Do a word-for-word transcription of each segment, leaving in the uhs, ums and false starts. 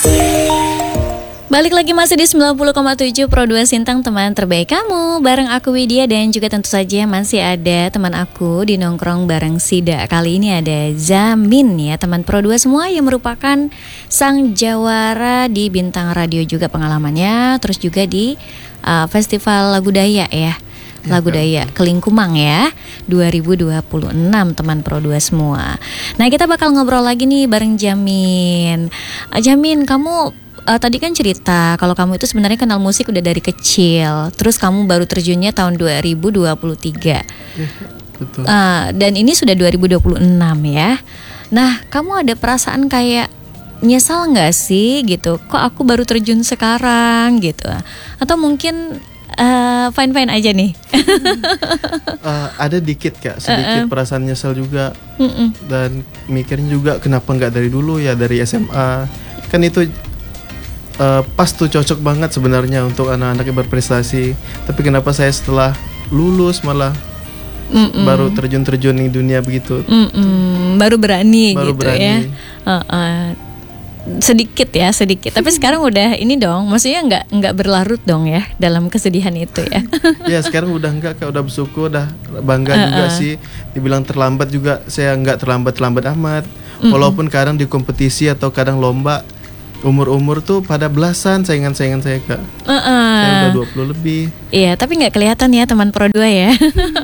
Balik lagi masih di sembilan puluh koma tujuh Pro dua Sintang, teman terbaik kamu. Bareng aku Widya dan juga tentu saja masih ada teman aku di Nongkrong Bareng Sida. Kali ini ada Jamin ya, teman Pro dua semua, yang merupakan sang jawara di Bintang Radio juga pengalamannya. Terus juga di uh, Festival Lagu Dayak ya, Lagu Dayak Kelingkumang ya dua ribu dua puluh enam, teman Pro dua semua. Nah, kita bakal ngobrol lagi nih bareng Jamin. uh, Jamin, kamu Uh, tadi kan cerita kalau kamu itu sebenarnya kenal musik udah dari kecil. Terus kamu baru terjunnya tahun dua ribu dua puluh tiga. Ya, betul. Uh, dan ini sudah dua ribu dua puluh enam ya. Nah, kamu ada perasaan kayak nyesal gak sih gitu? Kok aku baru terjun sekarang gitu? Atau mungkin uh, fine-fine aja nih? uh, ada dikit Kak, sedikit uh-uh. perasaan nyesal juga. Mm-mm. Dan mikirnya juga kenapa gak dari dulu ya, dari S M A. Kan itu Uh, pas tuh, cocok banget sebenarnya untuk anak-anak yang berprestasi. Tapi kenapa saya setelah lulus malah Mm-mm. baru terjun-terjun di dunia begitu? Mm-mm. Baru berani baru gitu berani. ya. Uh-uh. Sedikit ya, sedikit. Tapi sekarang udah ini dong, maksudnya nggak nggak berlarut dong ya dalam kesedihan itu ya. Ya sekarang udah enggak, Kak, udah bersyukur, udah bangga uh-uh. juga sih. Dibilang terlambat juga, saya nggak terlambat-terlambat amat. Mm-mm. Walaupun kadang di kompetisi atau kadang lomba umur-umur tuh pada belasan saingan-saingan saya, Kak. Uh-uh. Saya udah dua puluh lebih. Iya, tapi gak kelihatan ya teman Pro dua ya.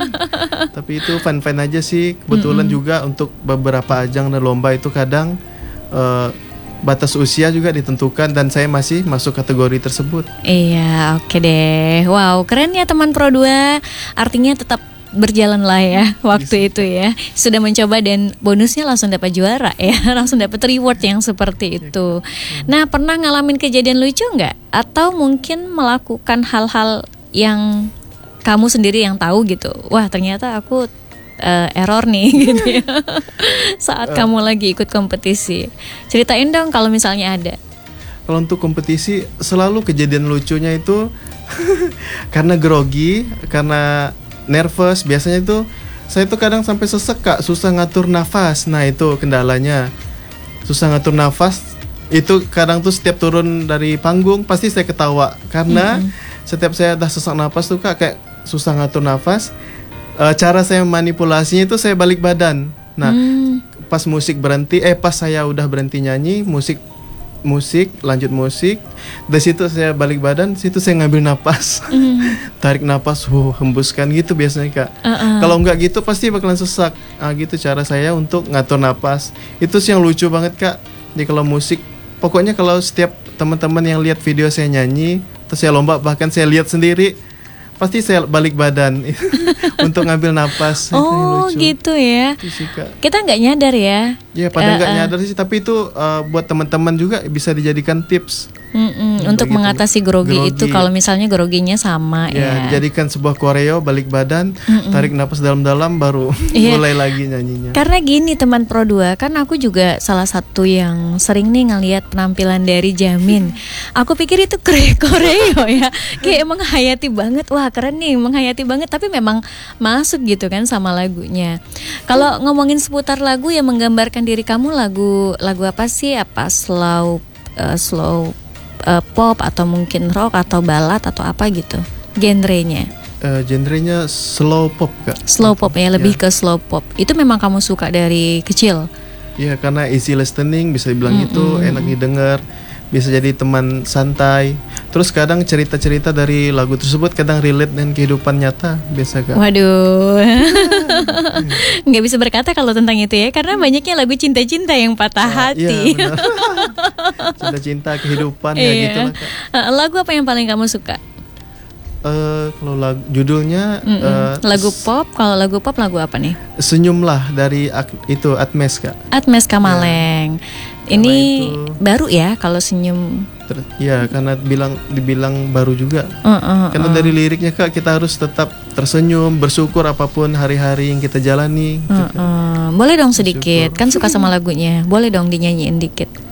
Tapi itu fun-fun aja sih. Kebetulan Mm-mm. juga untuk beberapa ajang dan lomba itu kadang uh, batas usia juga ditentukan, dan saya masih masuk kategori tersebut. Iya, oke deh. Wow, keren ya teman Pro dua. Artinya tetap berjalan lah ya waktu itu ya. Sudah mencoba dan bonusnya langsung dapat juara ya. Langsung dapat reward yang seperti itu. Nah, pernah ngalamin kejadian lucu nggak? Atau mungkin melakukan hal-hal yang kamu sendiri yang tahu gitu, wah ternyata aku uh, error nih gitu ya, saat uh, kamu lagi ikut kompetisi. Ceritain dong kalau misalnya ada. Kalau untuk kompetisi selalu kejadian lucunya itu karena grogi, karena nervous, biasanya itu saya tuh kadang sampai sesek, Kak, susah ngatur nafas. Nah, itu kendalanya. Susah ngatur nafas. Itu kadang tuh setiap turun dari panggung pasti saya ketawa karena mm-hmm. setiap saya udah sesak nafas tuh, Kak, kayak susah ngatur nafas. E, cara saya manipulasinya itu saya balik badan. Nah, mm. pas musik berhenti, eh pas saya udah berhenti nyanyi, musik musik, lanjut musik. Dari situ saya balik badan, situ saya ngambil napas, mm. tarik napas, wow, hembuskan gitu biasanya, Kak. Uh-uh. Kalau nggak gitu pasti bakalan sesak. Ah, gitu cara saya untuk ngatur napas. Itu sih yang lucu banget, Kak. Jadi kalau musik, pokoknya kalau setiap teman-teman yang lihat video saya nyanyi, terus saya lomba, bahkan saya lihat sendiri, pasti saya balik badan untuk ngambil napas. Oh gitu ya. Sih, kita nggak nyadar ya. Ya pada nggak uh, uh. nyadar sih, tapi itu uh, buat teman-teman juga bisa dijadikan tips. Mm-mm, untuk mengatasi grogi, grogi itu kalau misalnya groginya sama ya, ya. Jadikan sebuah koreo, balik badan, Mm-mm. tarik napas dalam-dalam, baru yeah. mulai lagi nyanyinya. Karena gini teman Pro dua, kan aku juga salah satu yang sering nih ngelihat penampilan dari Jamin. Aku pikir itu koreo ya, kayak emang hayati banget, wah keren nih, menghayati banget. Tapi memang masuk gitu kan sama lagunya. Kalau ngomongin seputar lagu yang menggambarkan diri kamu, lagu lagu apa sih? Apa slow uh, slow Uh, pop atau mungkin rock atau ballad atau apa gitu genrenya? Uh, genrenya slow pop, Kak. Slow pop ya, lebih ya. Ke slow pop. Itu memang kamu suka dari kecil? Iya, karena easy listening, bisa dibilang mm-hmm. itu enak didengar, bisa jadi teman santai. Terus kadang cerita-cerita dari lagu tersebut kadang relate dengan kehidupan nyata, biasa, Kak. Waduh, nggak bisa berkata kalau tentang itu ya, karena banyaknya lagu cinta-cinta yang patah uh, hati. Iya, cinta-cinta kehidupan ya gitu lah, Kak. Lagu apa yang paling kamu suka? Uh, kalau lagu judulnya uh, lagu pop, kalau lagu pop lagu apa nih? Senyumlah dari itu Atmes, Kak. Atmes Kamaleng. Ya. Ini itu baru ya kalau Senyum. Ya, karena bilang dibilang baru juga. Uh, uh, karena uh. dari liriknya, Kak, kita harus tetap tersenyum, bersyukur apapun hari-hari yang kita jalani. Uh, uh. Boleh dong sedikit, bersyukur. Kan suka sama lagunya. Boleh dong dinyanyiin dikit.